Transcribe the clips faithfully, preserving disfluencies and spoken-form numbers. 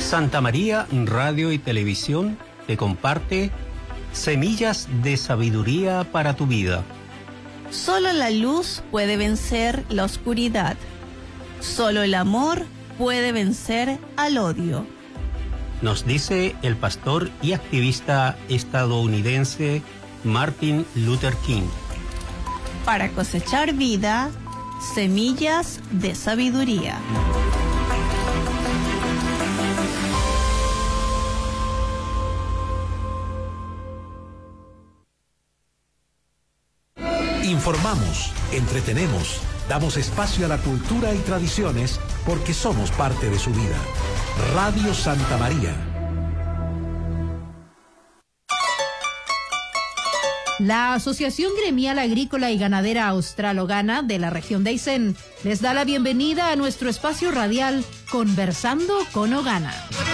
Santa María Radio y Televisión te comparte Semillas de Sabiduría para tu Vida. Solo la luz puede vencer la oscuridad. Solo el amor puede vencer al odio. Nos dice el pastor y activista estadounidense Martin Luther King. Para cosechar vida, semillas de sabiduría. Informamos, entretenemos, damos espacio a la cultura y tradiciones porque somos parte de su vida. Radio Santa María. La Asociación Gremial Agrícola y Ganadera Austral-Ogana de la región de Aysén les da la bienvenida a nuestro espacio radial Conversando con Ogana.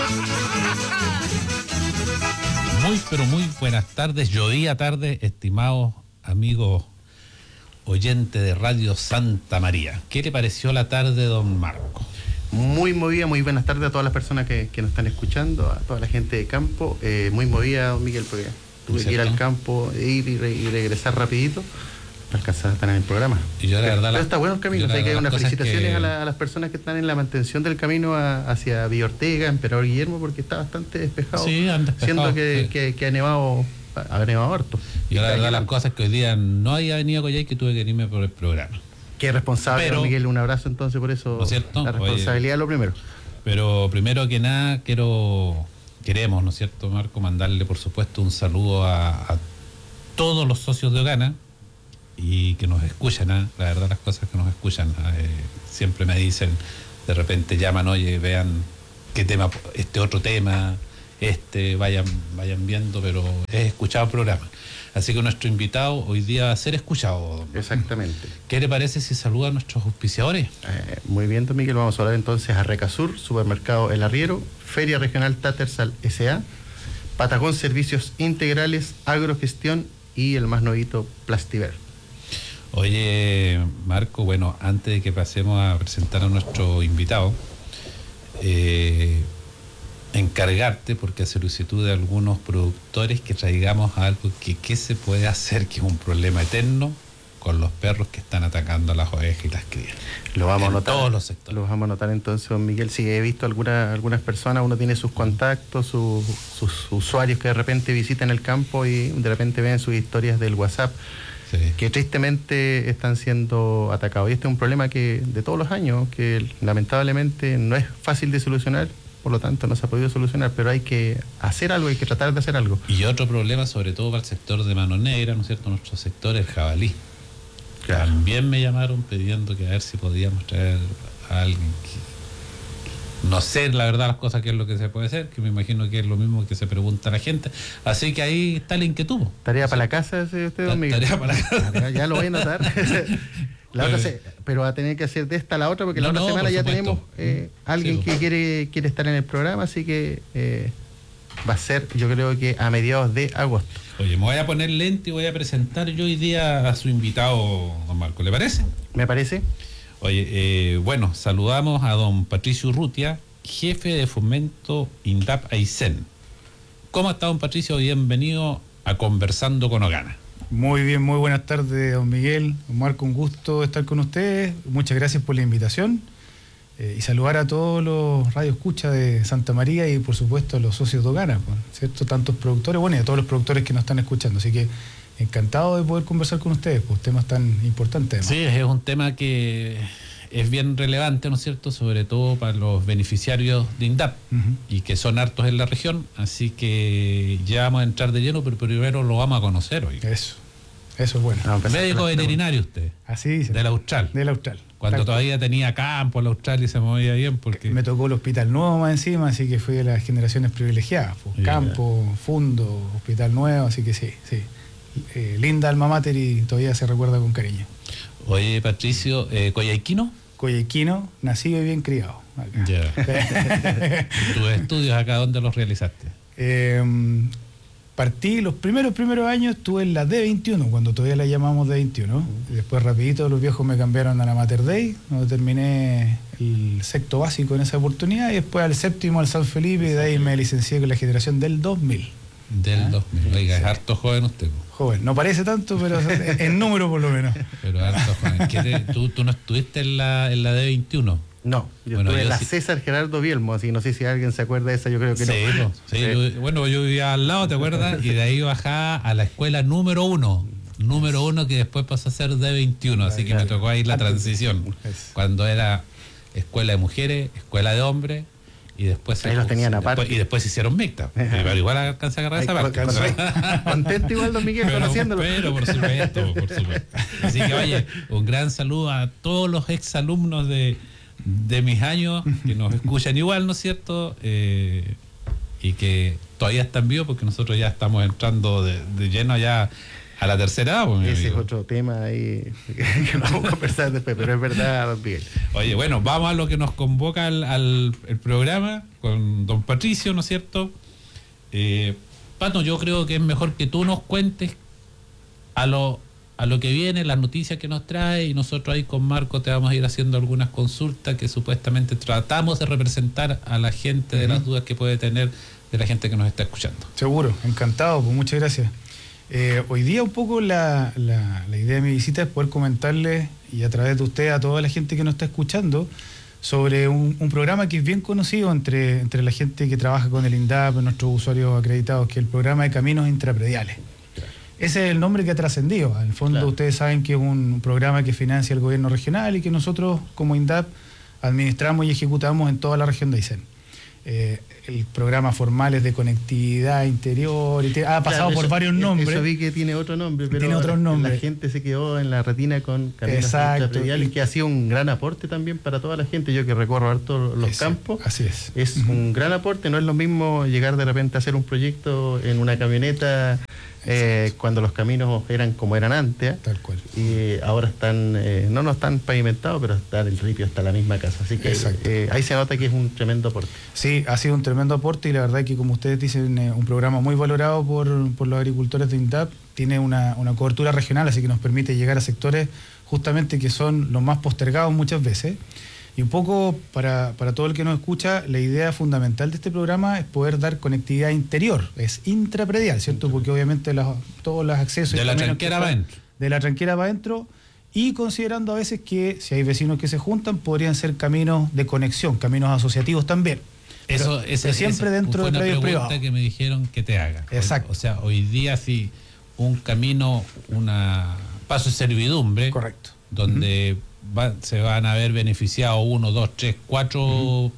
Muy, pero muy buenas tardes, llovía tarde, estimados amigos oyentes de Radio Santa María. ¿Qué le pareció la tarde, don Marco? Muy movida, muy buenas tardes a todas las personas que, que nos están escuchando, a toda la gente de campo. Eh, muy movida, don Miguel, porque tuve que ir al campo, ir y, re, y regresar rapidito para alcanzar a estar en el programa. Y yo la verdad, pero está bueno el camino, o sea, hay que dar unas felicitaciones que... a, la, a las personas que están en la mantención del camino a, hacia Villa Ortega, Emperador Guillermo, porque está bastante despejado, sí, han despejado, siendo que, sí. que, que ha nevado, ha nevado harto. Y la verdad, las cosas que hoy día no había venido a Coyhai, que tuve que irme por el programa. Qué responsable, pero, Miguel, un abrazo entonces por eso. ¿no es cierto? La responsabilidad es lo primero. Pero primero que nada, quiero, queremos, ¿no es cierto, Marco? Mandarle, por supuesto, un saludo a, a todos los socios de Ogana y que nos escuchan, ¿eh? La verdad, las cosas que nos escuchan. Eh, siempre me dicen, de repente llaman, oye, vean qué tema, este otro tema, este, vayan, vayan viendo, pero he escuchado el programa. Así que nuestro invitado hoy día va a ser escuchado. Exactamente. ¿Qué le parece si saluda a nuestros auspiciadores? Eh, muy bien, don Miguel, vamos a hablar entonces a Recasur, Supermercado El Arriero, Feria Regional Tattersall S A, Patagón Servicios Integrales, Agrogestión y el más novito, Plastiver. Oye, Marco, bueno, antes de que pasemos a presentar a nuestro invitado, eh, encargarte, porque a solicitud de algunos productores, que traigamos algo que qué se puede hacer, que es un problema eterno con los perros que están atacando a las ovejas y las crías. Lo vamos en a notar. Todos los sectores. Lo vamos a notar entonces, don Miguel. Sí, he visto alguna, algunas personas, uno tiene sus contactos, sus, sus usuarios que de repente visitan el campo y de repente ven sus historias del WhatsApp, sí, que tristemente están siendo atacados. Y este es un problema que de todos los años, que lamentablemente no es fácil de solucionar. Por lo tanto, no se ha podido solucionar, pero hay que hacer algo, hay que tratar de hacer algo. Y otro problema, sobre todo para el sector de mano negra, ¿no es cierto? Nuestro sector, el jabalí. Claro. También me llamaron pidiendo que a ver si podíamos traer a alguien que... No sé, la verdad, las cosas que es lo que se puede hacer, que me imagino que es lo mismo que se pregunta a la gente. Así que ahí está la inquietud. Tarea o sea, para la casa, ¿sí, usted, don Miguel? Tarea para la casa. Ya lo voy a notar. La otra se, pero va a tener que hacer de esta a la otra, porque no, la otra no, semana ya supuesto. tenemos eh, alguien sí, que quiere quiere estar en el programa, así que eh, va a ser, yo creo que a mediados de agosto. Oye, me voy a poner lente y voy a presentar yo hoy día a su invitado, don Marco, ¿le parece? Me parece. Oye, eh, bueno, saludamos a don Patricio Urrutia, jefe de fomento INDAP Aysén. ¿Cómo está, don Patricio? Bienvenido a Conversando con Ogana. Muy bien, muy buenas tardes, don Miguel, don Marco, un gusto estar con ustedes, muchas gracias por la invitación eh, y saludar a todos los radioescuchas de Santa María y por supuesto a los socios de Ogana, ¿cierto? Tantos productores, bueno, y a todos los productores que nos están escuchando, así que encantado de poder conversar con ustedes, pues temas tan importantes. Sí, es un tema que es bien relevante, ¿no es cierto?, sobre todo para los beneficiarios de INDAP, uh-huh, y que son hartos en la región, así que ya vamos a entrar de lleno, pero primero lo vamos a conocer hoy. Eso, eso es bueno. Médico veterinario usted. Así dice. Del Austral. Del Austral. Cuando Tal todavía tenía campo el Austral y se movía bien, porque... Me tocó el Hospital Nuevo más encima, así que fui de las generaciones privilegiadas, pues, yeah, campo, fundo, Hospital Nuevo, así que sí, sí. Eh, linda alma mater y todavía se recuerda con cariño. Oye, Patricio, eh, ¿coyhaiquino? Coyhaiquino, nacido y bien criado. Ya. Yeah. ¿Tus estudios acá dónde los realizaste? Eh, partí, los primeros primeros años estuve en la D veintiuno, cuando todavía la llamamos D veintiuno. Uh-huh. Después rapidito los viejos me cambiaron a la Mater Dei, donde terminé el sexto básico en esa oportunidad y después al séptimo al San Felipe y de ahí me licencié con la generación del dos mil. Del ¿Ah? dos mil. Oiga, sí. Es harto joven usted. Joven, no parece tanto, pero en número por lo menos. Pero harto joven. Te, tú, ¿Tú no estuviste en la, en la D veintiuno? No, yo bueno, estuve en la sí. César Gerardo Bielmo, así no sé si alguien se acuerda de esa, yo creo que sí, no. No. Sí, sí. Yo, bueno, yo vivía al lado, ¿te acuerdas? Y de ahí bajaba a la escuela número uno. Número uno que después pasó a ser D veintiuno, así que me tocó ahí la transición. Cuando era escuela de mujeres, escuela de hombres, y después ahí se, los tenían después, aparte. Y después se hicieron mixtas. Pero igual alcancé a agarrar esa parte. Contento igual, don Miguel, pero, conociéndolo. Pero por supuesto, por supuesto. Así que oye, un gran saludo a todos los exalumnos de, de mis años que nos escuchan igual, ¿no es cierto? Eh, y que todavía están vivos porque nosotros ya estamos entrando de, de lleno ya a la tercera. Pues, ese amigo. Es otro tema ahí que vamos a conversar después, pero es verdad, don Miguel. Oye, bueno, vamos a lo que nos convoca al, al el programa con don Patricio, ¿no es cierto? Eh, Pato, yo creo que es mejor que tú nos cuentes a lo a lo que viene, las noticias que nos trae, y nosotros ahí con Marco te vamos a ir haciendo algunas consultas que supuestamente tratamos de representar a la gente, uh-huh, de las dudas que puede tener de la gente que nos está escuchando. Seguro, encantado, pues muchas gracias. Eh, hoy día un poco la, la, la idea de mi visita es poder comentarles, y a través de usted a toda la gente que nos está escuchando, sobre un, un programa que es bien conocido entre, entre la gente que trabaja con el INDAP, nuestros usuarios acreditados, que es el programa de caminos intraprediales. Claro. Ese es el nombre que ha trascendido. En el fondo, claro, ustedes saben que es un programa que financia el gobierno regional y que nosotros como INDAP administramos y ejecutamos en toda la región de Aysén. Eh, el programa formal es de conectividad interior y te, ha pasado, claro, por eso, varios nombres. Eso vi que tiene otro nombre, pero tiene otro nombre. La gente se quedó en la retina con caminos intraprediales, que ha sido un gran aporte también para toda la gente. Yo que recorro harto los Eso, campos, así es, es uh-huh, un gran aporte. No es lo mismo llegar de repente a hacer un proyecto en una camioneta eh, cuando los caminos eran como eran antes, ¿eh? Tal cual. Y ahora están, eh, no no están pavimentados, pero está el ripio, está la misma casa. Así que eh, ahí se nota que es un tremendo aporte. Sí, ha sido un tremendo aporte, y la verdad es que, como ustedes dicen, eh, un programa muy valorado por, por los agricultores de INDAP. Tiene una, una cobertura regional, así que nos permite llegar a sectores justamente que son los más postergados muchas veces. Y un poco para, para todo el que nos escucha, la idea fundamental de este programa es poder dar conectividad interior, es intrapredial, ¿cierto? Porque obviamente los, todos los accesos... De la tranquera para adentro. De la tranquera para adentro, y considerando a veces que si hay vecinos que se juntan, podrían ser caminos de conexión, caminos asociativos también. Eso, pero, ese, pero siempre ese, dentro de predios privados. Que me dijeron que te haga. Exacto. O, o sea, hoy día si un camino, una paso de servidumbre, correcto, donde uh-huh, va, se van a ver beneficiados uno, dos, tres, cuatro uh-huh,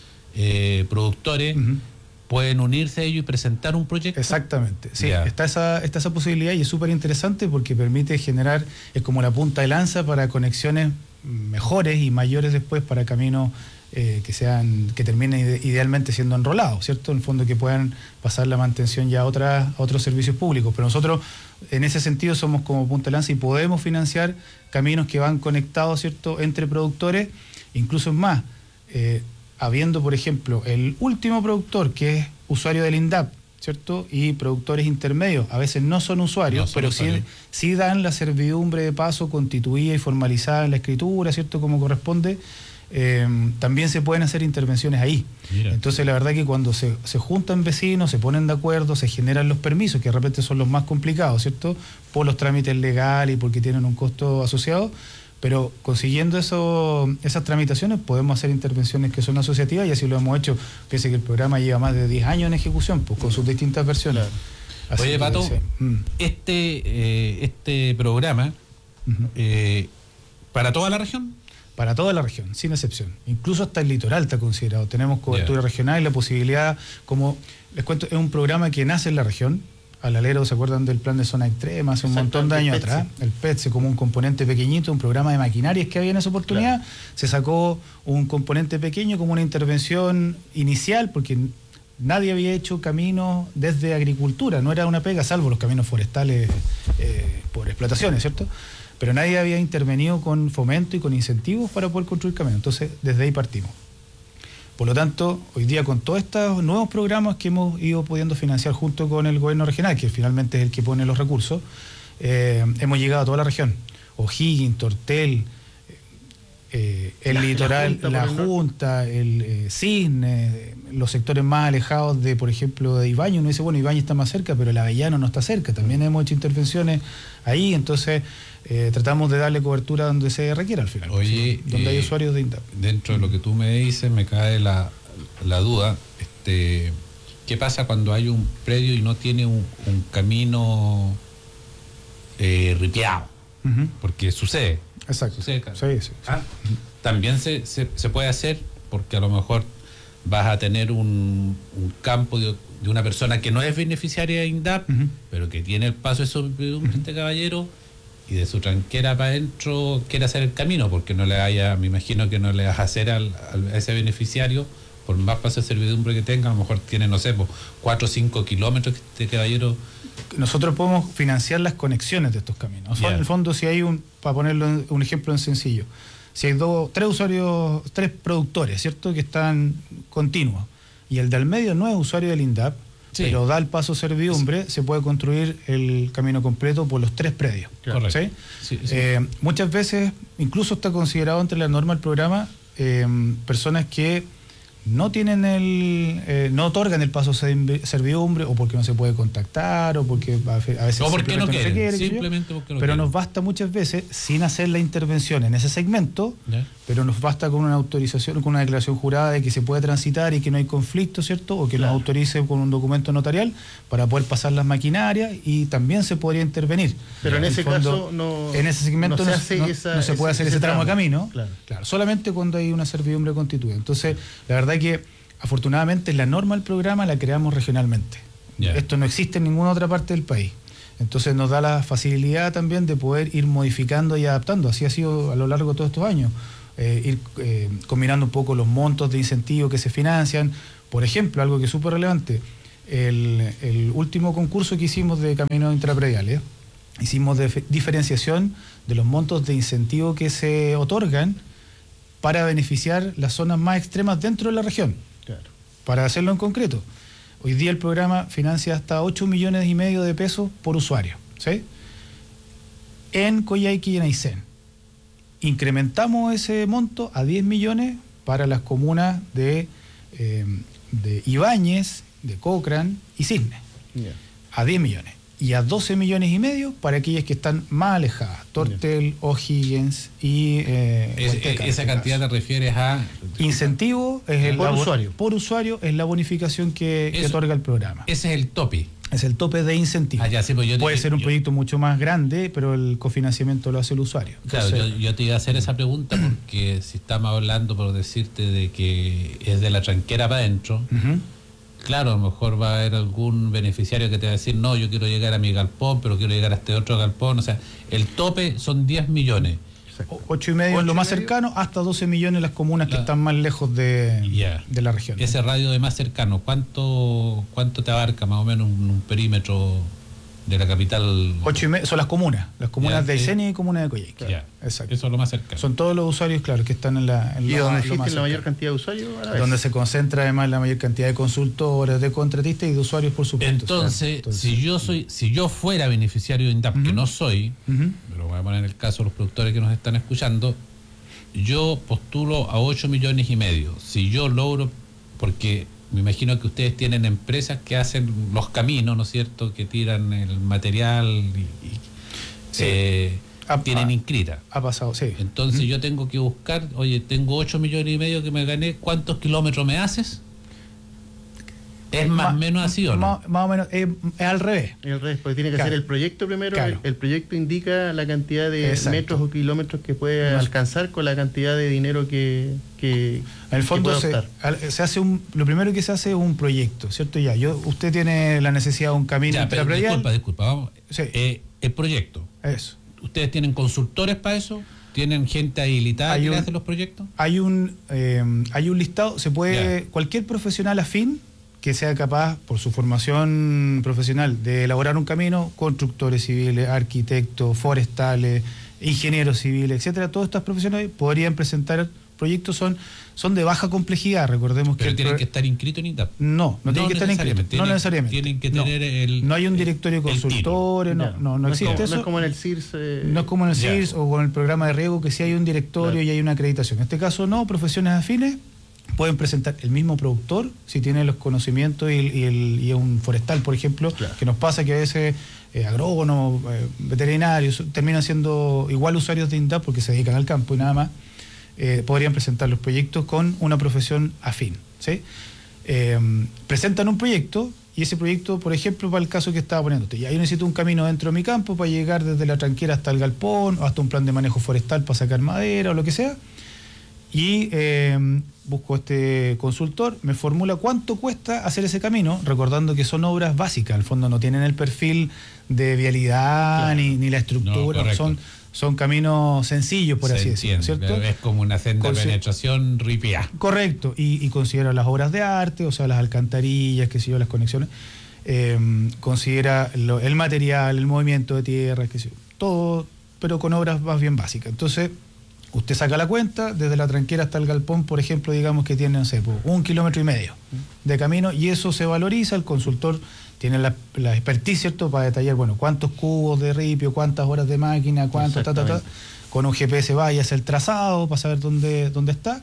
eh, productores, uh-huh, pueden unirse a ellos y presentar un proyecto. Exactamente, sí, yeah, está esa, está esa posibilidad, y es súper interesante porque permite generar, es como la punta de lanza para conexiones mejores y mayores después para caminos eh, que sean, que terminen ide- idealmente siendo enrolados, ¿cierto? En el fondo que puedan pasar la mantención ya a, otras, a otros servicios públicos. Pero nosotros en ese sentido somos como punta de lanza y podemos financiar caminos que van conectados, ¿cierto?, entre productores, incluso es más, eh, habiendo, por ejemplo, el último productor que es usuario del INDAP, ¿cierto?, y productores intermedios, a veces no son usuarios, no son pero usuarios. Sí, sí dan la servidumbre de paso constituida y formalizada en la escritura, ¿cierto?, como corresponde. Eh, también se pueden hacer intervenciones ahí. Mira. Entonces la verdad que cuando se, se juntan vecinos, se ponen de acuerdo, se generan los permisos, que de repente son los más complicados, ¿cierto?, por los trámites legales y porque tienen un costo asociado, pero consiguiendo eso, esas tramitaciones podemos hacer intervenciones que son asociativas, y así lo hemos hecho. Piense que el programa lleva más de diez años en ejecución, pues, con sus distintas versiones. Claro. Oye, Pato, sí, este, eh, este programa, uh-huh, eh, ¿para toda la región? Para toda la región, sin excepción. Incluso hasta el litoral está considerado. Tenemos cobertura, yeah, regional y la posibilidad, como les cuento, es un programa que nace en la región. Al alero, ¿se acuerdan del plan de zona extrema hace un montón de años atrás? El P E T S E, como un componente pequeñito, un programa de maquinarias que había en esa oportunidad. Claro. Se sacó un componente pequeño como una intervención inicial, porque nadie había hecho caminos desde agricultura, no era una pega, salvo los caminos forestales eh, por explotaciones, ¿cierto? Pero nadie había intervenido con fomento y con incentivos para poder construir caminos. Entonces, desde ahí partimos. Por lo tanto, hoy día con todos estos nuevos programas que hemos ido pudiendo financiar junto con el gobierno regional, que finalmente es el que pone los recursos, eh, hemos llegado a toda la región. O'Higgins, Tortel, eh, el La- la litoral, Junta, la por el norte. Junta, el eh, Cisne, los sectores más alejados de, por ejemplo, de Ibañez. Uno dice, bueno, Ibañez está más cerca, pero el Avellano no está cerca. También hemos hecho intervenciones ahí, entonces eh, tratamos de darle cobertura donde se requiera al final. Oye, ¿sí? Donde eh, hay usuarios de INDAP. Dentro de lo que tú me dices, me cae la, la duda. Este, ¿qué pasa cuando hay un predio y no tiene un, un camino eh, ripiado? Ujú. Porque sucede. Exacto. Sucede, claro. Sí, sí, sí. Ah, también se, se, se puede hacer porque a lo mejor vas a tener un, un campo de, de una persona que no es beneficiaria de INDAP, Ujú. pero que tiene el paso de servidumbre, este caballero, y de su tranquera para adentro quiere hacer el camino, porque no le haya, me imagino que no le vas a hacer al, al- a ese beneficiario, por más paso de servidumbre que tenga, a lo mejor tiene, no sé, pues, cuatro o cinco kilómetros que este caballero... Nosotros podemos financiar las conexiones de estos caminos. O sea, Ya. en el fondo, si hay un, para ponerlo en- un ejemplo en sencillo, si hay dos, tres usuarios, tres productores, ¿cierto?, que están continuos, y el del medio no es usuario del INDAP, Sí. pero da el paso servidumbre, se puede construir el camino completo por los tres predios. Correcto. ¿Sí? Sí, sí. Eh, muchas veces, incluso está considerado entre la norma del programa, eh, personas que no tienen el, eh, no otorgan el paso servi- servidumbre, o porque no se puede contactar, o porque a fe- a veces No, porque no simplemente quieren, quiere, qué sé yo. simplemente porque no Pero quieren. nos basta muchas veces, sin hacer la intervención en ese segmento, ¿Ya? pero nos basta con una autorización, con una declaración jurada de que se puede transitar y que no hay conflicto, ¿cierto? O que Claro. nos autorice con un documento notarial para poder pasar las maquinarias, y también se podría intervenir. Pero en el ese caso no- en ese segmento no no, se hace no- esa- no se puede ese- hacer ese, ese tramo de tramo. camino, Claro. solamente cuando hay una servidumbre constituida. Entonces, la verdad que afortunadamente la norma del programa la creamos regionalmente. Ya. Esto no existe en ninguna otra parte del país. Entonces nos da la facilidad también de poder ir modificando y adaptando. Así ha sido a lo largo de todos estos años. Eh, ir eh, combinando un poco los montos de incentivo que se financian. Por ejemplo, algo que es súper relevante, el, el último concurso que hicimos de caminos intraprediales, hicimos de diferenciación de los montos de incentivo que se otorgan para beneficiar las zonas más extremas dentro de la región. Claro. Para hacerlo en concreto, hoy día el programa financia hasta ocho millones y medio de pesos por usuario, ¿sí? En Coyhaique y en Aysén. Incrementamos ese monto a diez millones para las comunas de, eh, de Ibáñez, de Cochrane y Cisne. Ya. A diez millones. Y a doce millones y medio para aquellas que están más alejadas, Tortel, O'Higgins y eh, Es- Huanteca, en esa este cantidad caso. te refieres a... Incentivo es el Por la bo- usuario. por usuario es la bonificación que, que Eso- otorga el programa. Ese es el tope. Es el tope de incentivo. Ah, ya, sí, pues yo te- Puede ser un yo- proyecto mucho más grande, pero el cofinanciamiento lo hace el usuario. Claro, Entonces, yo, yo te iba a hacer esa pregunta porque si estamos hablando, por decirte, de que es de la tranquera para adentro, ujú. claro, a lo mejor va a haber algún beneficiario que te va a decir, no, yo quiero llegar a mi galpón, pero quiero llegar a este otro galpón. O sea, el tope son diez millones. O- Ocho y medio Ocho es lo y más medio. cercano, hasta doce millones las comunas que La- están más lejos de, Ya. de la región. Ese radio de más cercano, ¿cuánto cuánto te abarca más o menos un, un perímetro de la capital? Ocho y medio son las comunas, las comunas Ya, de sí. Aysén y comunas de Coyhaique. Ya. Exacto. Eso es lo más cercano. Son todos los usuarios, claro, que están en la en ¿Y lo- donde lo existe más la mayor cercano. cantidad de usuarios a la vez? Donde se concentra además la mayor cantidad de consultores, de contratistas y de usuarios, por supuesto. Entonces, Entonces, si yo soy, si yo fuera beneficiario de INDAP, que Ujú. no soy, ujú. pero voy a poner el caso de los productores que nos están escuchando, yo postulo a ocho millones y medio. Si yo logro, porque me imagino que ustedes tienen empresas que hacen los caminos, ¿no es cierto?, que tiran el material y, y, Sí. eh, Ah, tienen ah. inscrita. Ha pasado, sí. Entonces yo tengo que buscar, oye, tengo ocho millones y medio que me gané, ¿cuántos kilómetros me haces? ¿Es más o menos así o no? Más, más o menos, es, es al revés. El resto, porque tiene que Claro. hacer el proyecto primero. Claro. El, el proyecto indica la cantidad de Exacto. metros o kilómetros que puede Nos- alcanzar con la cantidad de dinero que, que En el que fondo puede se, optar. al- se hace un, lo primero que se hace es un proyecto, ¿cierto? Ya, yo, usted tiene la necesidad de un camino Ya, pero intrapredial. disculpa, disculpa, vamos. Sí. Eh, el proyecto, Eso. ¿ustedes tienen consultores para eso? ¿Tienen gente habilitada Hay que le un- hace los proyectos? Hay un, eh, hay un listado, se puede, Ya. cualquier profesional afín que sea capaz, por su formación profesional, de elaborar un camino, constructores civiles, arquitectos, forestales, ingenieros civiles, etcétera, todas estas profesionales podrían presentar proyectos son, son de baja complejidad, recordemos pero que... tienen pro... que estar inscritos en INDAP. No, no, no tienen que estar inscritos, no necesariamente. Tienen que tener no. el... No hay un directorio de consultores, no, no, no, no existe como, eso. No es como en el C I R S. Eh... No es como en el C I R S o con el programa de riego, que sí hay un directorio claro. y hay una acreditación. En este caso no, profesiones afines pueden presentar el mismo productor si tiene los conocimientos y, y, el, y un forestal, por ejemplo, claro. que nos pasa que a veces eh, agrónomos, eh, veterinarios, terminan siendo igual usuarios de INDAP porque se dedican al campo y nada más, eh, podrían presentar los proyectos con una profesión afín. ¿Sí? Eh, presentan un proyecto y ese proyecto, por ejemplo, para el caso que estaba poniéndote, ya yo necesito un camino dentro de mi campo para llegar desde la tranquera hasta el galpón o hasta un plan de manejo forestal para sacar madera o lo que sea. Y eh, busco este consultor, me formula cuánto cuesta hacer ese camino, recordando que son obras básicas, al fondo no tienen el perfil de vialidad claro. ni, ni la estructura, no, son, son caminos sencillos, por Se así entiende, decirlo, ¿cierto? Es como una senda de penetración ripia. Correcto, y, y considera las obras de arte, o sea, las alcantarillas, qué sé yo, las conexiones, eh, considera lo, el material, el movimiento de tierra, qué sé yo, todo, pero con obras más bien básicas. Entonces, usted saca la cuenta, desde la tranquera hasta el galpón, por ejemplo, digamos que tiene, no sé, un kilómetro y medio de camino, y eso se valoriza, el consultor tiene la, la expertise, ¿cierto?, para detallar, bueno, cuántos cubos de ripio, cuántas horas de máquina, cuánto, ta, ta, ta, con un G P S vaya a hacer el trazado para saber dónde, dónde está,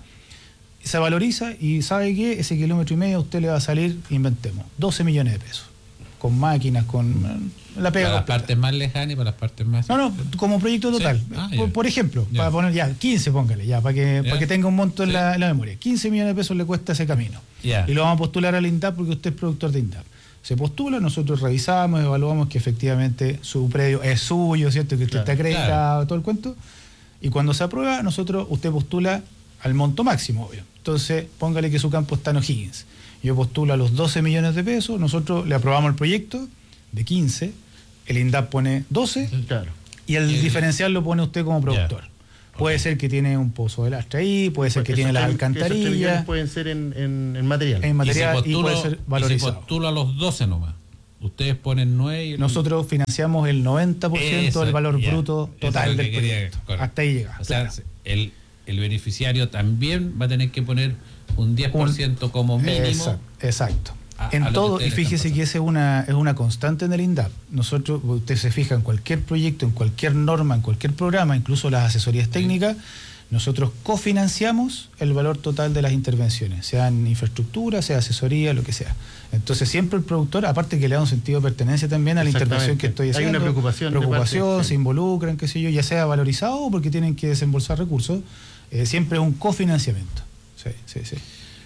se valoriza y sabe que ese kilómetro y medio a usted le va a salir, inventemos, doce millones de pesos, con máquinas, con... La pega para las partes más lejanas y para las partes más... No, no, como proyecto total. Sí. Ah, por, por ejemplo, yeah. para poner ya quince, póngale, ya, para que, yeah. para que tenga un monto en, sí. la, en la memoria. quince millones de pesos le cuesta ese camino. Yeah. Y lo vamos a postular al INDAP porque usted es productor de INDAP. Se postula, nosotros revisamos, evaluamos que efectivamente su predio es suyo, ¿cierto? Que usted claro, está acreditado, claro. todo el cuento. Y cuando se aprueba, nosotros, usted postula al monto máximo, obvio. Entonces, póngale que su campo está en O'Higgins. Yo postulo a los doce millones de pesos, nosotros le aprobamos el proyecto de quince, el INDAP pone doce claro. y el sí. diferencial lo pone usted como productor. Yeah. Puede okay. ser que tiene un pozo de lastre ahí, puede ser que tiene las alcantarillas. Pueden ser en, en, en material. En material y, y puede ser valorizado. Y se postula a los doce nomás. Ustedes ponen nueve y... El... Nosotros financiamos el noventa por ciento eso, del valor yeah. bruto total del proyecto. Quería, Hasta ahí llega. O claro. sea, el, el beneficiario también va a tener que poner un diez por ciento un, como mínimo. Exacto. exacto. A, en a todo, y fíjese que esa es una, es una constante en el INDAP. Nosotros, usted se fija en cualquier proyecto, en cualquier norma, en cualquier programa, incluso las asesorías técnicas, sí. nosotros cofinanciamos el valor total de las intervenciones, sea en infraestructura, sea asesoría, lo que sea. Entonces siempre el productor, aparte que le da un sentido de pertenencia también a la intervención que estoy haciendo, hay una preocupación, preocupación parte, se sí. involucran, qué sé yo, ya sea valorizado o porque tienen que desembolsar recursos, eh, siempre es un cofinanciamiento. Sí, sí, sí.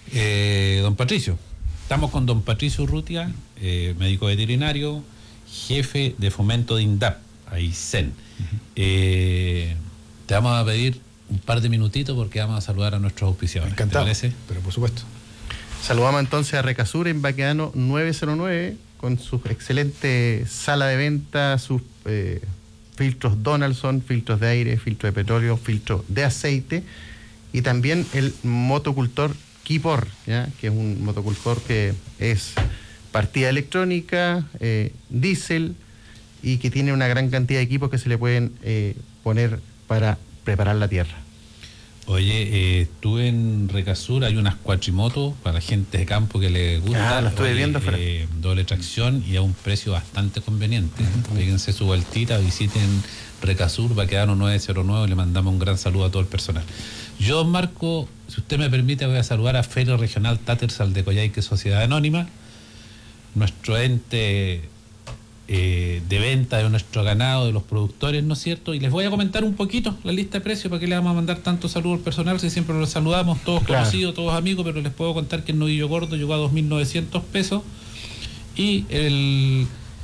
Eh, don Patricio. Estamos con don Patricio Urrutia, eh, médico veterinario, jefe de fomento de INDAP, AICEN. Uh-huh. Eh, te vamos a pedir un par de minutitos porque vamos a saludar a nuestros auspiciadores. Encantado. ¿Te parece? Pero por supuesto. Saludamos entonces a Recasur en Baquedano nueve cero nueve con su excelente sala de venta, sus eh, filtros Donaldson, filtros de aire, filtros de petróleo, filtros de aceite y también el motocultor Kipor, ¿ya? Que es un motocultor que es partida electrónica, eh, diésel y que tiene una gran cantidad de equipos que se le pueden eh, poner para preparar la tierra. Oye, eh, estuve en Recasur, hay unas cuatrimotos para la gente de campo que le gusta. Ah, lo estuve Oye, viendo, eh, doble tracción y a un precio bastante conveniente. Uh-huh. Fíjense su vueltita, visiten Recasur, Baquedano nueve cero nueve, le mandamos un gran saludo a todo el personal. Yo, Marco, si usted me permite, voy a saludar a Feria Regional Tattersall de Coyhaique Sociedad Anónima, nuestro ente eh, de venta de nuestro ganado, de los productores, ¿no es cierto? Y les voy a comentar un poquito la lista de precios para que le vamos a mandar tanto saludo al personal, si siempre los saludamos, todos claro. conocidos, todos amigos, pero les puedo contar que el novillo gordo llegó a dos mil novecientos pesos y el...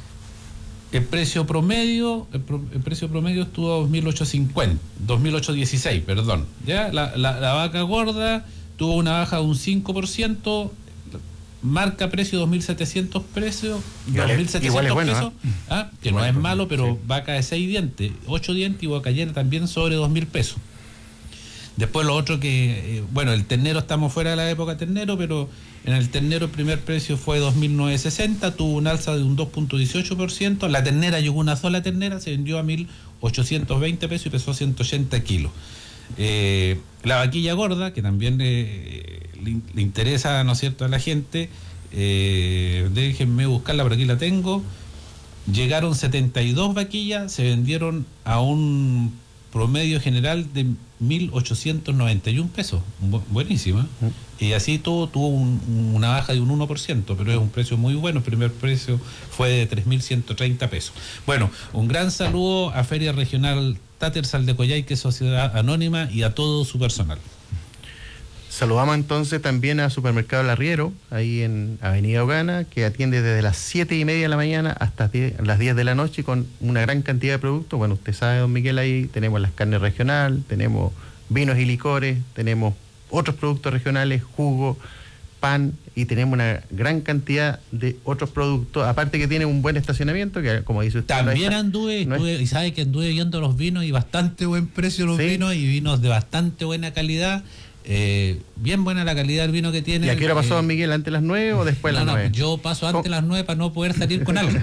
El precio promedio, el, pro, el precio promedio estuvo a dos mil ochocientos cincuenta, dos mil ochocientos dieciséis, perdón. ¿Ya? La, la, la vaca gorda tuvo una baja de un cinco por ciento, marca precio dos mil setecientos precios, igual dos mil setecientos es bueno, pesos, ¿eh? ¿ah? que igual no es bueno, malo, pero sí. Vaca de seis dientes, ocho dientes y bocallera también sobre dos mil pesos. Después lo otro que, eh, bueno, el ternero, estamos fuera de la época ternero, pero en el ternero el primer precio fue dos mil novecientos sesenta, tuvo un alza de un dos punto dieciocho por ciento, la ternera llegó una sola ternera, se vendió a mil ochocientos veinte pesos y pesó ciento ochenta kilos. Eh, la vaquilla gorda, que también eh, le, le interesa, ¿no es cierto?, a la gente. Eh, déjenme buscarla, por aquí la tengo. Llegaron setenta y dos vaquillas, se vendieron a un promedio general de mil ochocientos noventa y uno pesos. Bu- buenísima. Y así todo tuvo un, una baja de un uno por ciento, pero es un precio muy bueno. El primer precio fue de tres mil ciento treinta pesos. Bueno, un gran saludo a Feria Regional Tatersal de Coyhaique, Sociedad Anónima, y a todo su personal. Saludamos entonces también a Supermercado El Arriero, ahí en Avenida Ogana, que atiende desde las siete y media de la mañana hasta las diez de la noche con una gran cantidad de productos. Bueno, usted sabe, don Miguel, ahí tenemos las carnes regional, tenemos vinos y licores, tenemos otros productos regionales, jugo, pan, y tenemos una gran cantidad de otros productos, aparte que tiene un buen estacionamiento, que como dice usted... También no es, anduve, no estuve, es, y sabe que anduve viendo los vinos y bastante buen precio los ¿sí? vinos, y vinos de bastante buena calidad. Eh, bien buena la calidad del vino que tiene. ¿Y a qué hora pasó, eh, don Miguel? ¿Antes de las nueve o después de no, las nueve? No, yo paso antes de las nueve para no poder salir con algo.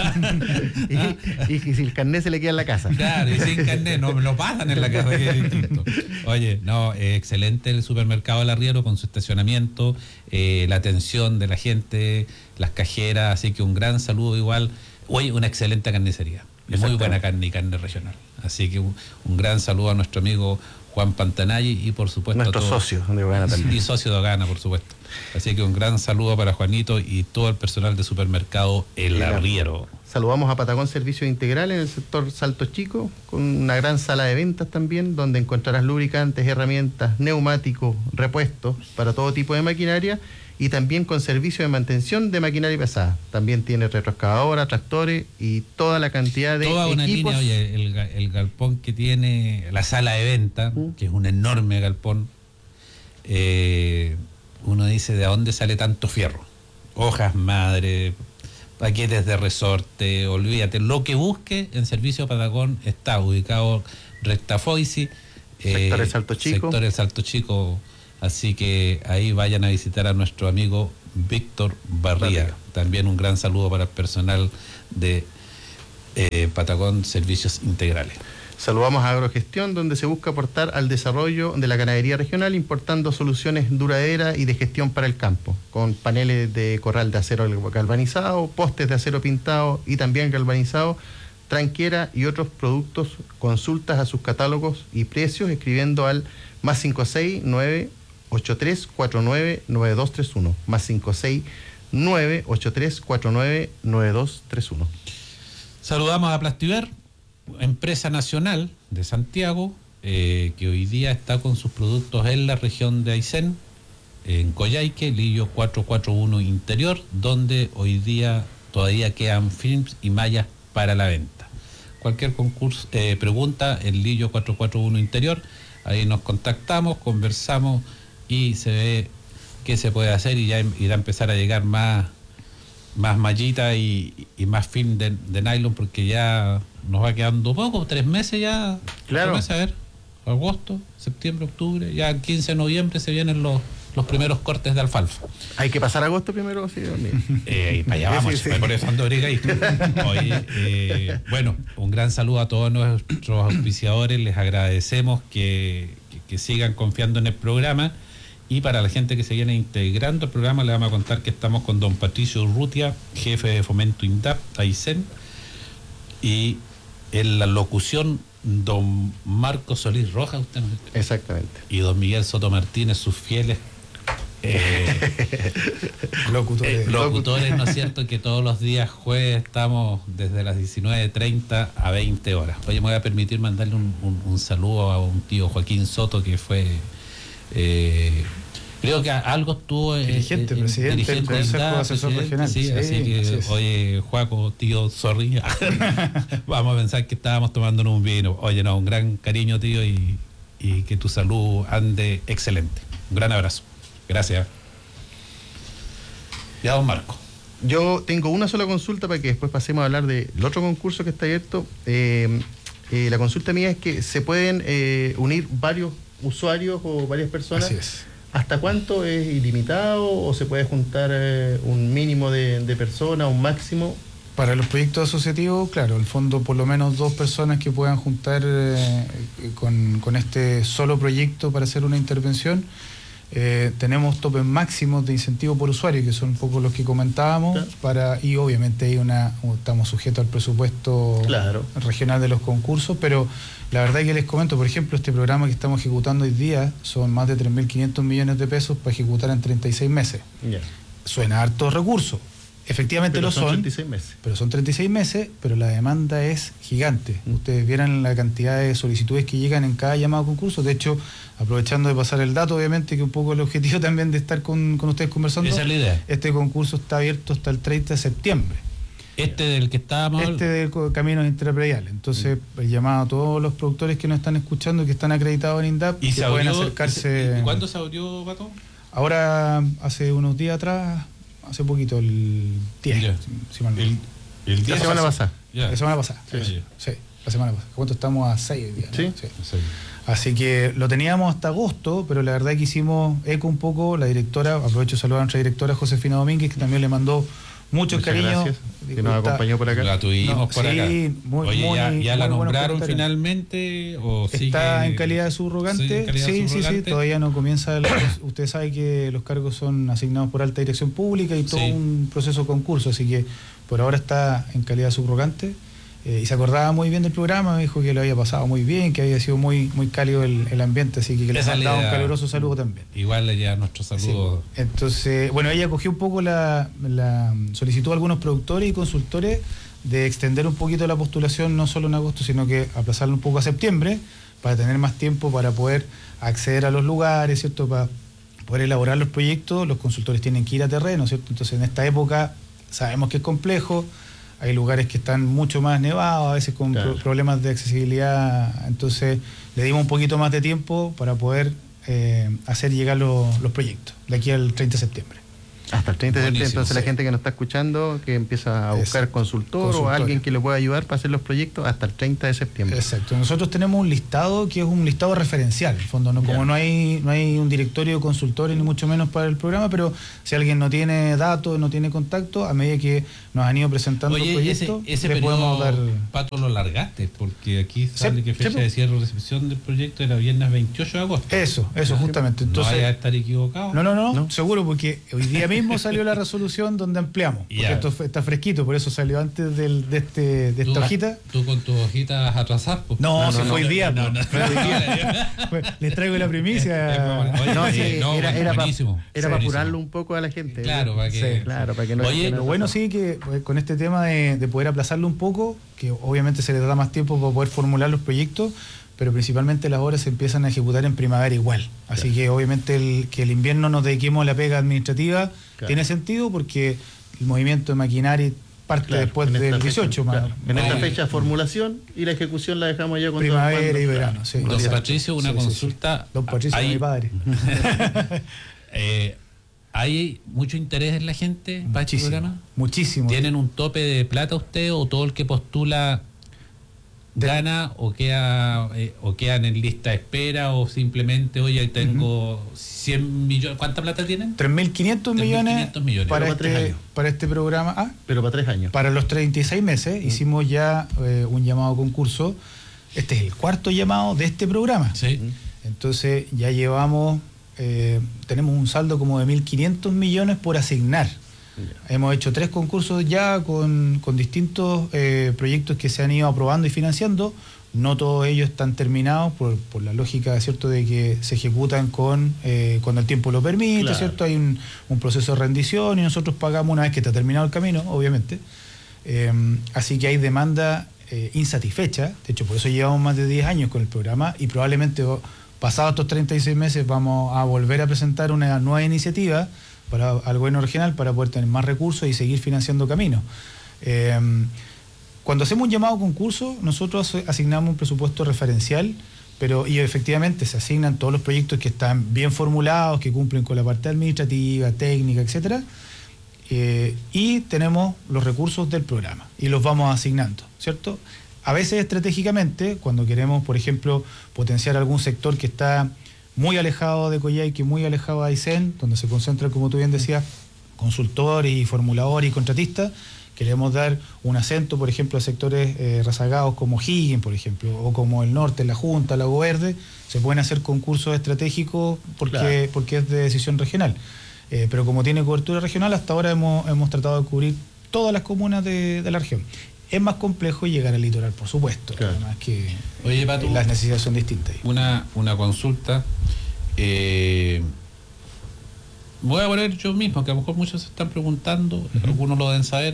y, y, y si el carnet se le queda en la casa. Claro, y sin carnet, no me lo pasan en la casa, que es distinto. Oye, no, eh, excelente el supermercado El Arriero con su estacionamiento, eh, la atención de la gente, las cajeras, así que un gran saludo igual. Oye, una excelente carnicería, muy buena carne y carne regional. Así que un, un gran saludo a nuestro amigo Juan Pantanay y por supuesto nuestro socio de Ogana también. Y socio de Ogana, por supuesto. Así que un gran saludo para Juanito y todo el personal de supermercado El Arriero. Saludamos a Patagón Servicios Integrales en el sector Salto Chico, con una gran sala de ventas también, donde encontrarás lubricantes, herramientas, neumáticos, repuestos para todo tipo de maquinaria, y también con servicio de mantención de maquinaria pesada. También tiene retroexcavadora, tractores y toda la cantidad de toda una equipos. Línea, oye, el, el galpón que tiene, la sala de venta, uh. que es un enorme galpón, eh, uno dice, ¿de dónde sale tanto fierro? Hojas madre, paquetes de resorte, olvídate, lo que busque en Servicio Patagón está ubicado recta Foisi, sector El Salto Chico. Sector El Salto Chico. Así que ahí vayan a visitar a nuestro amigo Víctor Barría. Barría. También un gran saludo para el personal de eh, Patagón Servicios Integrales. Saludamos a Agrogestión, donde se busca aportar al desarrollo de la ganadería regional, importando soluciones duraderas y de gestión para el campo, con paneles de corral de acero galvanizado, postes de acero pintado y también galvanizado, tranquera y otros productos. Consultas a sus catálogos y precios escribiendo al más cinco seis nueve ocho tres cuatro nueve nueve dos tres uno, más cinco seis nueve ocho tres cuatro nueve nueve dos tres uno. Saludamos a Plastiver, empresa nacional de Santiago, eh, que hoy día está con sus productos en la región de Aysén, en Coyhaique, Lillo cuatrocientos cuarenta y uno Interior, donde hoy día todavía quedan films y mallas para la venta. Cualquier concurso, eh, pregunta, en Lillo cuatrocientos cuarenta y uno Interior, ahí nos contactamos, conversamos y se ve qué se puede hacer, y ya irá a empezar a llegar más, más mallita y, y más film de, de nylon, porque ya nos va quedando poco, tres meses ya. Claro. Meses, a ver, agosto, septiembre, octubre, ya el quince de noviembre se vienen los, los primeros cortes de alfalfa. Hay que pasar agosto primero, sí, eh, para allá vamos, sí, sí. Por eso ando brigadito. Oye, eh, bueno, un gran saludo a todos nuestros auspiciadores, les agradecemos que, que, que sigan confiando en el programa, y para la gente que se viene integrando al programa le vamos a contar que estamos con don Patricio Urrutia, jefe de Fomento INDAP, Aysén, y en la locución don Marco Solís Rojas, usted nos... Exactamente. Y don Miguel Soto Martínez, sus fieles eh, locutores, eh, locutores, ¿no es cierto? Que todos los días jueves estamos desde las diecinueve treinta a veinte horas. Oye, me voy a permitir mandarle un, un, un saludo a un tío Joaquín Soto, que fue eh, creo que algo estuvo eh, dirigente, eh, presidente dirigente del Consejo de Asesor Regional. Sí, sí, así que así oye, Juaco, tío, sorry, vamos a pensar que estábamos tomándonos un vino. Oye, no, un gran cariño, tío, y, y que tu salud ande excelente. Un gran abrazo. Gracias. Ya, don Marco. Yo tengo una sola consulta para que después pasemos a hablar del otro concurso que está abierto. Eh, eh, la consulta mía es que se pueden eh, unir varios usuarios o varias personas. Así es. ¿Hasta cuánto es ilimitado o se puede juntar eh, un mínimo de, de personas, un máximo? Para los proyectos asociativos, claro, el fondo por lo menos dos personas que puedan juntar eh, con, con este solo proyecto para hacer una intervención. Eh, tenemos topes máximos de incentivo por usuario, que son un poco los que comentábamos, claro. para y obviamente hay una estamos sujetos al presupuesto claro. regional de los concursos, pero la verdad que les comento, por ejemplo, este programa que estamos ejecutando hoy día son más de tres mil quinientos millones de pesos para ejecutar en treinta y seis meses. Yeah. Suena harto recursos. Efectivamente pero lo son, son treinta y seis meses. Pero son treinta y seis meses, pero la demanda es gigante. Mm. Ustedes vieran la cantidad de solicitudes que llegan en cada llamado a concurso. De hecho, aprovechando de pasar el dato, obviamente, que un poco el objetivo también de estar con, con ustedes conversando. Esa es la idea. Este concurso está abierto hasta el treinta de septiembre. Este del que estábamos... Este del Caminos Intraprediales. Entonces, mm. el llamado a todos los productores que nos están escuchando, que están acreditados en INDAP, ¿Y que se pueden abrió, acercarse... ¿Y cuándo se abrió, Pato? Ahora, hace unos días atrás... Hace poquito, el diez. Yeah. Si, si mal no. El, el la semana pasada. Yeah. La semana pasada. Sí, sí. sí, la semana pasada. ¿Cuánto estamos? A seis días. ¿Sí? ¿no? Sí. sí. Así que lo teníamos hasta agosto, pero la verdad que hicimos eco un poco. La directora, aprovecho de saludar a nuestra directora Josefina Domínguez, que también le mandó muchos cariños. Que nos acompañó por acá. La tuvimos no, por sí, acá. Muy, Oye, muy, ¿ya, ya la nombraron bueno finalmente? ¿O ¿Está sigue, en calidad de subrogante? Sí, sí, subrogante? sí, sí, todavía no comienza. El, usted sabe que los cargos son asignados por alta dirección pública y todo sí. un proceso de concurso, así que por ahora está en calidad de subrogante. Eh, y se acordaba muy bien del programa, me dijo que lo había pasado muy bien, que había sido muy muy cálido el, el ambiente, así que, que le mandaba un caluroso saludo también. Igual le lleva nuestro saludo. Sí. Entonces, bueno, ella cogió un poco la, la solicitó a algunos productores y consultores de extender un poquito la postulación, no solo en agosto, sino que aplazarlo un poco a septiembre, para tener más tiempo para poder acceder a los lugares, ¿cierto? Para poder elaborar los proyectos. Los consultores tienen que ir a terreno, ¿cierto? Entonces, en esta época sabemos que es complejo. Hay lugares que están mucho más nevados, a veces con claro. pro problemas de accesibilidad. Entonces, le dimos un poquito más de tiempo para poder eh, hacer llegar lo, los proyectos de aquí al treinta de septiembre. Hasta el treinta de septiembre. Entonces, sí. la gente que nos está escuchando, que empieza a buscar es, consultor consultor o alguien que le pueda ayudar para hacer los proyectos hasta el treinta de septiembre. Exacto. Nosotros tenemos un listado que es un listado referencial. En el fondo, ¿no? Como no hay, no hay un directorio de consultores, ni mucho menos para el programa, pero si alguien no tiene datos, no tiene contacto, a medida que nos han ido presentando Oye, proyectos, ese, ese le podemos dar... Pato, lo largaste, porque aquí sale sí, que fecha sí. de cierre de recepción del proyecto era viernes veintiocho de agosto. Eso, eso, justamente. Entonces, no vaya a estar equivocado. No, no, no, no, seguro, porque hoy día mismo salió la resolución donde ampliamos, porque yeah. esto está fresquito, por eso salió antes del, de, este, de esta ¿Tú, hojita. ¿Tú con tus hojitas atrasar? Pues? No, no, se no, fue no, el día. No, no, no, no. Les traigo la primicia. Oye, no, sí, no, era, era para sí, para apurarlo un poco a la gente. Claro, para que, sí, claro, para que no. Oye, lo bueno sí que pues, con este tema de, de poder aplazarlo un poco, que obviamente se le da más tiempo para poder formular los proyectos, pero principalmente las obras se empiezan a ejecutar en primavera igual. Así claro. que obviamente el, que el invierno nos dediquemos a la pega administrativa claro. tiene sentido, porque el movimiento de maquinaria parte claro, después del dieciocho. Fecha, más, claro. En esta fecha formulación y la ejecución la dejamos ya con primavera y verano. Sí. Don Patricio, una sí, consulta. Sí, sí. Don Patricio, hay, mi padre. eh, ¿Hay mucho interés en la gente para este programa? Muchísimo. ¿Tienen un tope de plata usted o todo el que postula gana o queda eh, o quedan en lista de espera o simplemente, oye, tengo uh-huh. cien millones? ¿Cuánta plata tienen? tres mil quinientos millones, millones para, para, este, para este programa. Ah, pero para tres años. Para los treinta y seis meses uh-huh. hicimos ya eh, un llamado a concurso. Este es el cuarto llamado de este programa. Sí. Uh-huh. Entonces ya llevamos, eh, tenemos un saldo como de mil quinientos millones por asignar. Yeah. Hemos hecho tres concursos ya con, con distintos eh, proyectos que se han ido aprobando y financiando. No todos ellos están terminados por, por la lógica, ¿cierto?, de que se ejecutan con eh, cuando el tiempo lo permite, claro. ¿cierto? Hay un, un proceso de rendición y nosotros pagamos una vez que está terminado el camino, obviamente. Eh, así que hay demanda eh, insatisfecha. De hecho, por eso llevamos más de diez años con el programa y probablemente pasados estos treinta y seis meses vamos a volver a presentar una nueva iniciativa para al gobierno regional para poder tener más recursos y seguir financiando caminos. Eh, cuando hacemos un llamado a concurso, nosotros asignamos un presupuesto referencial, pero y efectivamente se asignan todos los proyectos que están bien formulados, que cumplen con la parte administrativa, técnica, etcétera, eh, y tenemos los recursos del programa y los vamos asignando, ¿cierto? A veces estratégicamente, cuando queremos, por ejemplo, potenciar algún sector que está muy alejado de Coyhaique, muy alejado de Aysén, donde se concentran, como tú bien decías, consultores y formuladores y contratistas, queremos dar un acento, por ejemplo, a sectores eh, rezagados como Higgins, por ejemplo, o como el norte, La Junta, Lago Verde, se pueden hacer concursos estratégicos porque, claro. porque es de decisión regional. Eh, pero como tiene cobertura regional, hasta ahora hemos, hemos tratado de cubrir todas las comunas de, de la región. Es más complejo llegar al litoral, por supuesto, claro. además que Oye, Pato, las necesidades son distintas. Una, una consulta. Eh, voy a poner yo mismo, que a lo mejor muchos se están preguntando, uh-huh. algunos lo deben saber.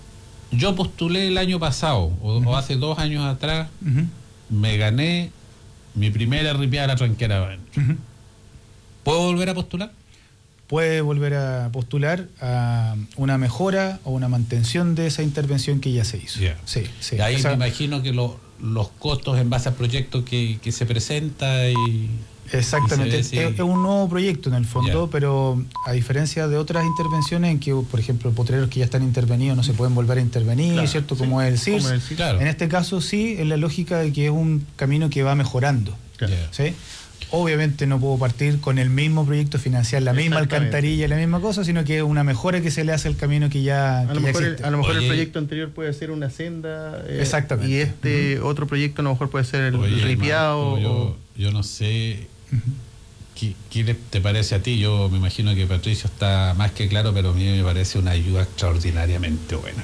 Yo postulé el año pasado, o, uh-huh. o hace dos años atrás, uh-huh. me gané mi primera ripiada de la tranquera. Uh-huh. ¿Puedo volver a postular? Puede volver a postular a una mejora o una mantención de esa intervención que ya se hizo. Yeah. Sí, sí. Y ahí esa... me imagino que lo, los costos en base al proyecto que, que se presenta y... Exactamente, y si... es, es un nuevo proyecto en el fondo, yeah. pero a diferencia de otras intervenciones en que, por ejemplo, potreros que ya están intervenidos no se pueden volver a intervenir, claro, ¿cierto? Sí. Como es el C I R S. Claro. En este caso sí, es la lógica de que es un camino que va mejorando. Claro. ¿Sí? Obviamente no puedo partir con el mismo proyecto, financiar la misma alcantarilla, la misma cosa, sino que es una mejora que se le hace al camino que ya, a que lo ya mejor existe. El, a lo mejor Oye, el proyecto anterior puede ser una senda eh, exactamente. Y este uh-huh. otro proyecto a lo mejor puede ser el Oye, ripiado. Marco, yo, o... yo no sé uh-huh. ¿qué, qué te parece a ti. Yo me imagino que Patricio está más que claro, pero a mí me parece una ayuda extraordinariamente buena.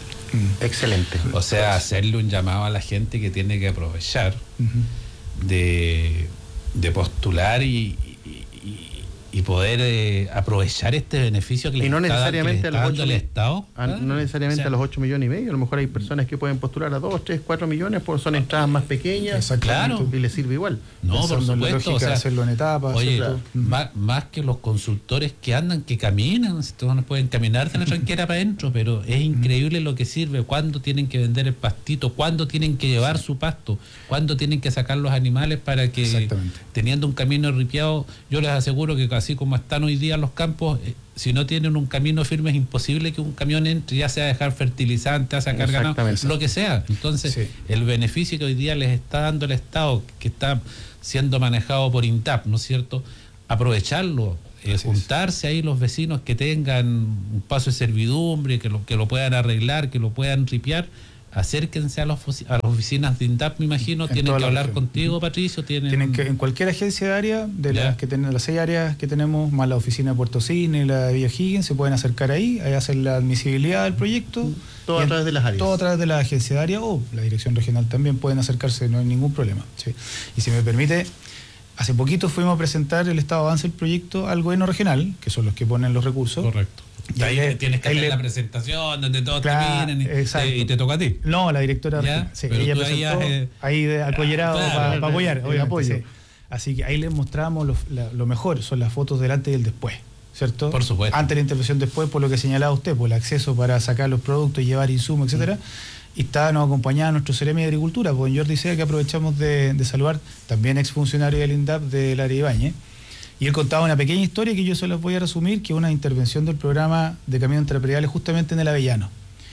Mm. Excelente. O sea, hacerle un llamado a la gente que tiene que aprovechar uh-huh. de... de postular y, y, y poder eh, aprovechar este beneficio que le y no está, necesariamente que le está dando el ocho, Estado. A, no necesariamente o sea, a los ocho millones y medio, a lo mejor hay personas que pueden postular a dos, tres, cuatro millones, porque son entradas más pequeñas, claro, y les sirve igual. No, por supuesto, o sea, hacerlo en etapas. Oye, claro. más, más que los consultores que andan, que caminan, todos no pueden caminar de la tranquera para adentro, pero es increíble lo que sirve, cuándo tienen que vender el pastito, cuándo tienen que llevar sí. su pasto, cuándo tienen que sacar los animales para que, teniendo un camino ripiado, yo les aseguro que así como están hoy día los campos, eh, si no tienen un camino firme es imposible que un camión entre, ya sea a dejar fertilizante, a sacar ganado, lo que sea. Entonces, sí. el beneficio que hoy día les está dando el Estado, que está siendo manejado por INTAP, ¿no es cierto? Aprovecharlo, eh, juntarse ahí los vecinos que tengan un paso de servidumbre, que lo, que lo puedan arreglar, que lo puedan ripiar. Acérquense a, los, a las oficinas de INTAP, me imagino, en tienen que hablar región. Contigo, Patricio. Tienen, tienen que, en cualquier agencia de área, de las que tenemos, las seis áreas que tenemos, más la oficina de Puerto Cine, la de Villa Higgins, se pueden acercar ahí, ahí hacen la admisibilidad del proyecto. Todo a través de las áreas. Todo a través de la agencia de área o la dirección regional también pueden acercarse, no hay ningún problema. ¿Sí? Y si me permite, hace poquito fuimos a presentar el estado de avance del proyecto al gobierno regional, que son los que ponen los recursos. Correcto. Y ahí le, tienes que hacer le, la presentación donde todos claro, te miran y te, y te toca a ti. No, la directora sí, ella presentó ahí, has, ahí de acollerado claro, para claro, pa apoyar, el, el apoyo. Sí. Así que ahí les mostramos lo, la, lo mejor, son las fotos delante y el después, ¿cierto? Por supuesto. Antes de la intervención, después, por lo que señalaba usted, por el acceso para sacar los productos, llevar insumos, etcétera. Mm. Y está, nos acompañaba nuestro Seremi de Agricultura, pues Jordi Sea, que aprovechamos de, de saludar, también exfuncionario del INDAP del área de Ibañez. Y él contaba una pequeña historia que yo se las voy a resumir, que es una intervención del programa de caminos entreperiales justamente en el Avellano.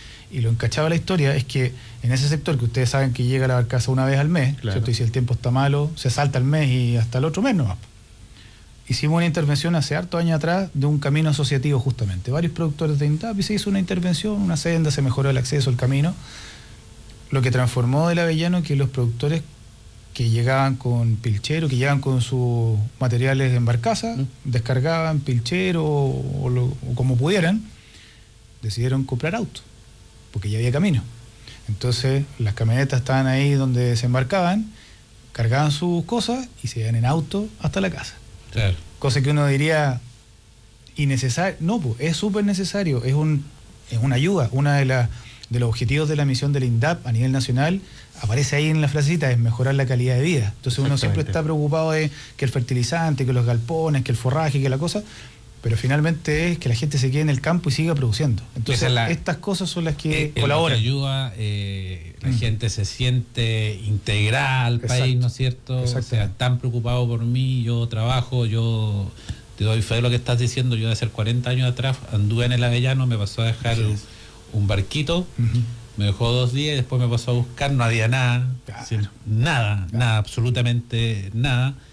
Y lo encachaba la historia es que en ese sector, que ustedes saben que llega a la barcaza una vez al mes, claro. ¿cierto? Y si el tiempo está malo, se salta el mes y hasta el otro mes nomás. Hicimos una intervención hace hartos años atrás de un camino asociativo justamente. Varios productores de INTAP y se hizo una intervención, una senda, se mejoró el acceso al camino. Lo que transformó del Avellano que los productores que llegaban con pilchero, que llegaban con sus materiales en barcaza, mm. descargaban pilchero o, o, lo, o como pudieran, decidieron comprar auto, porque ya había camino. Entonces las camionetas estaban ahí donde se embarcaban, cargaban sus cosas y se iban en auto hasta la casa. Claro. Cosa que uno diría innecesario. No, pues es súper necesario, es, un, es una ayuda, una de las de los objetivos de la misión del INDAP a nivel nacional, aparece ahí en la frasecita, es mejorar la calidad de vida. Entonces uno siempre está preocupado de que el fertilizante, que los galpones, que el forraje, que la cosa, pero finalmente es que la gente se quede en el campo y siga produciendo. Entonces la, estas cosas son las que eh, colaboran. La ayuda, eh, la mm. gente se siente integrada al Exacto. país, ¿no es cierto? O sea, están preocupados por mí, yo trabajo, yo te doy fe de lo que estás diciendo, yo de hace cuarenta años atrás anduve en el Avellano, me pasó a dejar un, un barquito, uh-huh. me dejó dos días y después me pasó a buscar, no había nada, claro. sin, nada, claro. nada, absolutamente nada.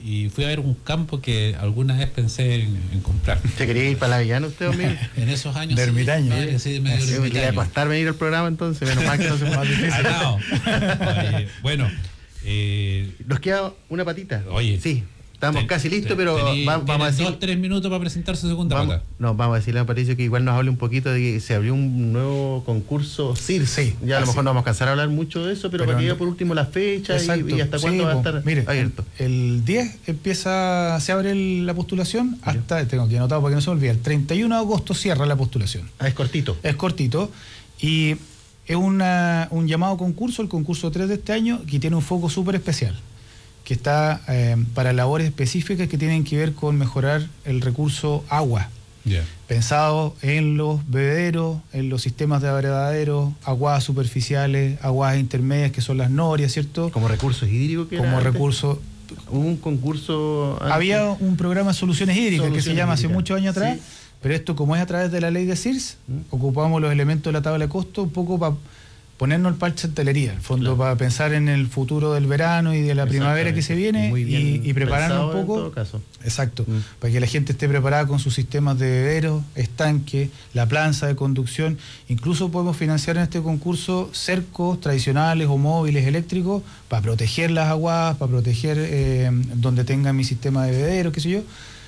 y fui a ver un campo que alguna vez pensé en, en comprar. ¿Se quería ir para la Villana usted, hombre? En esos años. De ermitaño. Sí, sí, medio Sí, me quería acostar venir al programa entonces, menos mal que no se fue más difícil. Ah, no. Oye, bueno, eh, nos queda una patita. Oye. Sí. Estamos ten, casi listos, ten, pero tení, va, vamos a decir... dos, tres minutos para presentar su segunda vamos, pata. No, vamos a decirle a Patricio que igual nos hable un poquito de que se abrió un nuevo concurso C I R S. Sí, ya a lo así. mejor no vamos a alcanzar a hablar mucho de eso, pero, Pero para que no, diga por último la fecha y, exacto, y hasta sí, cuándo va a estar mire, abierto. El, el diez empieza, se abre el, la postulación hasta, tengo que anotar para que no se me olvide, el treinta y uno de agosto cierra la postulación. Ah, es cortito. Es cortito y es una, un llamado concurso, el concurso tres de este año, que tiene un foco súper especial, que está eh, para labores específicas que tienen que ver con mejorar el recurso agua. Yeah. Pensado en los bebederos, en los sistemas de abrevadero, aguas superficiales, aguas intermedias, que son las norias, ¿cierto? Como recursos hídricos que Como era antes. recurso. Hubo un concurso antes. Había un programa de soluciones hídricas Soluciones que se llama hace hídricas. muchos años atrás, Sí. pero esto, como es a través de la ley de C I R S, ¿Mm? ocupamos los elementos de la tabla de costo un poco para ponernos el parche en telería, en fondo, Claro. para pensar en el futuro del verano y de la primavera que se viene, Muy bien y, y prepararnos pensado un poco. en todo caso. Exacto, Mm. para que la gente esté preparada con sus sistemas de bebederos, estanque, la planza de conducción. Incluso podemos financiar en este concurso cercos tradicionales o móviles eléctricos para proteger las aguas, para proteger eh, donde tengan mi sistema de bebederos, qué sé yo,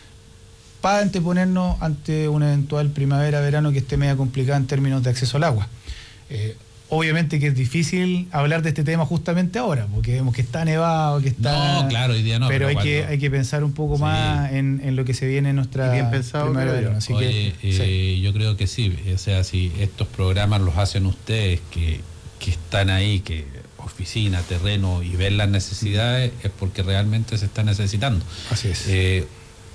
para anteponernos ante una eventual primavera-verano que esté media complicada en términos de acceso al agua. Eh, Obviamente que es difícil hablar de este tema justamente ahora, porque vemos que está nevado, que está... No, claro, hoy día no. Pero, pero hay, que, cuando- hay que pensar un poco Sí. más en, en lo que se viene en nuestra Y bien pensado, primavera creo yo. verano. Así Oye, que, sí. eh, yo creo que sí. O sea, si estos programas los hacen ustedes, que, que están ahí, que oficina, terreno y ven las necesidades, es porque realmente se está necesitando. Así es. Eh,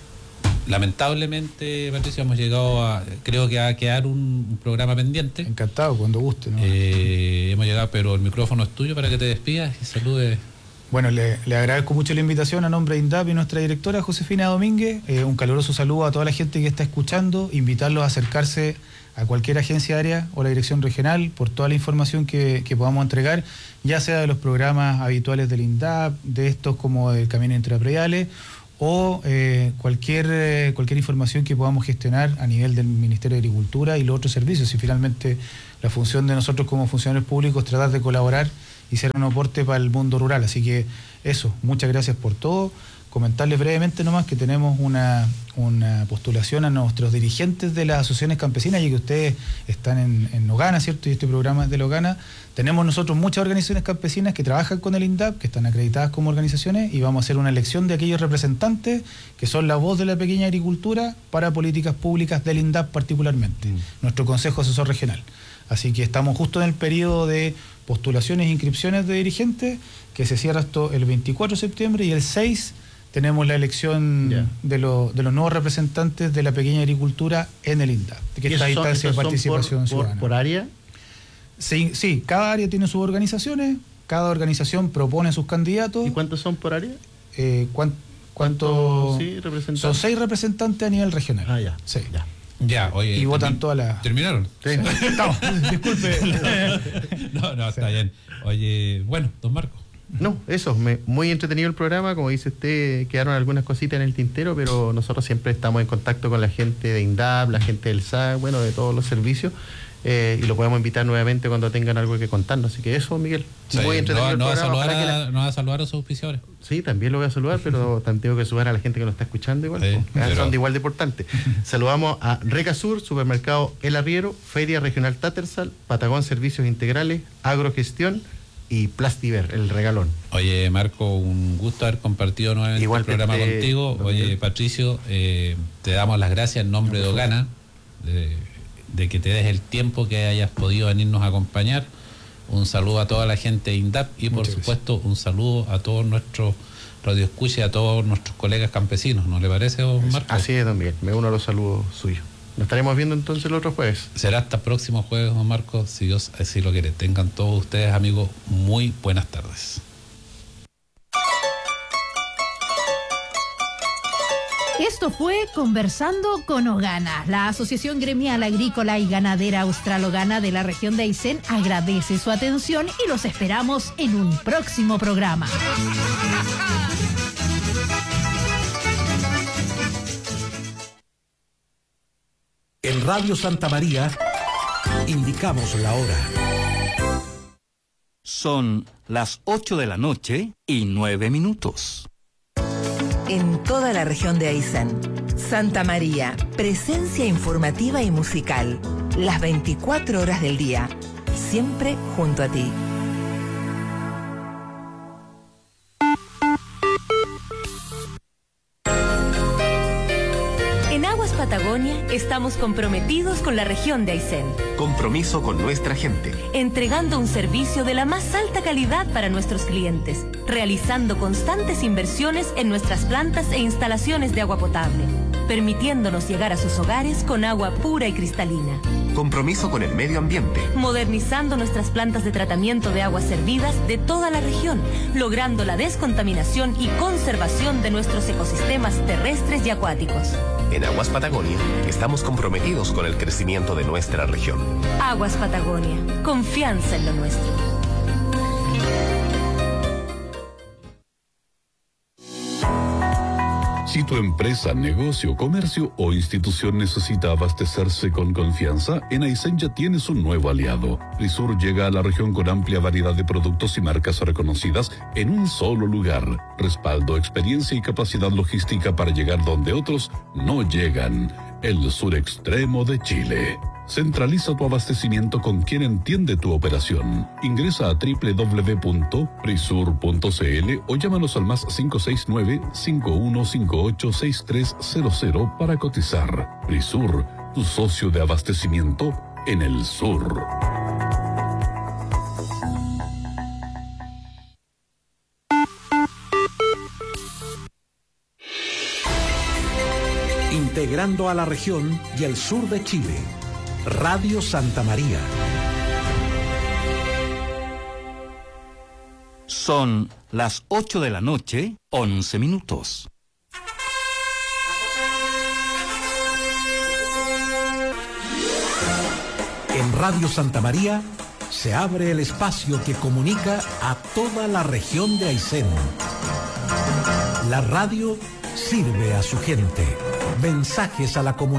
lamentablemente, Patricio, hemos llegado a, creo que va a quedar un, un programa pendiente. Encantado, cuando guste, ¿no? Eh, hemos llegado, pero el micrófono es tuyo para que te despidas y saludes. Bueno, le, le agradezco mucho la invitación a nombre de INDAP y nuestra directora Josefina Domínguez. Eh, un caluroso saludo a toda la gente que está escuchando, invitarlos a acercarse a cualquier agencia área o la dirección regional por toda la información que, que podamos entregar, ya sea de los programas habituales del INDAP, de estos como del Camino Intraprediales, o eh, cualquier, eh, cualquier información que podamos gestionar a nivel del Ministerio de Agricultura y los otros servicios. Y finalmente la función de nosotros como funcionarios públicos es tratar de colaborar y ser un aporte para el mundo rural. Así que eso, muchas gracias por todo. Comentarles brevemente nomás que tenemos una, una postulación a nuestros dirigentes de las asociaciones campesinas, ya que ustedes están en, en Nogana, ¿cierto? Y este programa es de Nogana. Tenemos nosotros muchas organizaciones campesinas que trabajan con el INDAP, que están acreditadas como organizaciones, y vamos a hacer una elección de aquellos representantes que son la voz de la pequeña agricultura para políticas públicas del INDAP particularmente, mm. nuestro Consejo Asesor Regional. Así que estamos justo en el periodo de postulaciones e inscripciones de dirigentes, que se cierra esto el veinticuatro de septiembre, y el seis tenemos la elección yeah. de, lo, de los nuevos representantes de la pequeña agricultura en el INDAP, que esta instancia de participación por, ciudadana. Por, ¿Por área? Sí, sí, cada área tiene sus organizaciones, cada organización propone sus candidatos. ¿Y cuántos son por área? Eh, ¿cuán, ¿Cuántos cuánto, sí, representantes? Son seis representantes a nivel regional. Ah, ya. Sí. Ya. Ya, oye. Y votan todas las... ¿Terminaron? Sí. Estamos, disculpe. No, no, está sí. bien. Oye, bueno, don Marco. No, eso, me, muy entretenido el programa, como dice usted, quedaron algunas cositas en el tintero, pero nosotros siempre estamos en contacto con la gente de INDAP, la gente del S A C, bueno, de todos los servicios, eh, y lo podemos invitar nuevamente cuando tengan algo que contarnos. Así que eso, Miguel, sí, muy entretenido no, el no programa. Va a saludar la... a, no va a saludar a sus auspiciadores. Sí, también lo voy a saludar, pero también tengo que saludar a la gente que nos está escuchando igual, sí, pero... son de igual de importante. Saludamos a Reca Sur, Supermercado El Arriero, Feria Regional Tattersall, Patagón Servicios Integrales, Agrogestión y Plastiver, el regalón. Oye, Marco, un gusto haber compartido nuevamente Igual el programa te, contigo. Oye, Miguel. Patricio, eh, te damos las gracias en nombre de Ogana, de, de que te des el tiempo que hayas podido venirnos a acompañar. Un saludo a toda la gente de INDAP y, por Muchas supuesto, gracias. Un saludo a todos nuestros radioescuchas y a todos nuestros colegas campesinos. ¿No le parece, don Marco? Así es, don Miguel. Me uno a los saludos suyos. Nos estaremos viendo entonces el otro jueves. Será hasta el próximo jueves, don Marco, si Dios así lo quiere. Tengan todos ustedes, amigos, muy buenas tardes. Esto fue Conversando con Ogana. La Asociación Gremial Agrícola y Ganadera Australogana de la región de Aysén agradece su atención y los esperamos en un próximo programa. En Radio Santa María, indicamos la hora. Son las ocho de la noche y nueve minutos. En toda la región de Aysén, Santa María, presencia informativa y musical, las veinticuatro horas del día, siempre junto a ti. En Aguas Patagonia estamos comprometidos con la región de Aysén. Compromiso con nuestra gente. Entregando un servicio de la más alta calidad para nuestros clientes, realizando constantes inversiones en nuestras plantas e instalaciones de agua potable, permitiéndonos llegar a sus hogares con agua pura y cristalina. Compromiso con el medio ambiente. Modernizando nuestras plantas de tratamiento de aguas servidas de toda la región, logrando la descontaminación y conservación de nuestros ecosistemas terrestres y acuáticos. En Aguas Patagonia estamos comprometidos con el crecimiento de nuestra región. Aguas Patagonia, confianza en lo nuestro. Si tu empresa, negocio, comercio o institución necesita abastecerse con confianza, en Aysén ya tienes un nuevo aliado. Prisur llega a la región con amplia variedad de productos y marcas reconocidas en un solo lugar. Respaldo, experiencia y capacidad logística para llegar donde otros no llegan. El sur extremo de Chile. Centraliza tu abastecimiento con quien entiende tu operación. Ingresa a doble u doble u doble u punto prisur punto c l o llámanos al más cinco seis nueve, cinco uno cinco ocho, seis tres cero cero para cotizar. Prisur, tu socio de abastecimiento en el sur. Integrando a la región y el sur de Chile. Radio Santa María. Son las ocho de la noche, once minutos. En Radio Santa María se abre el espacio que comunica a toda la región de Aysén. La radio sirve a su gente. Mensajes a la comunidad.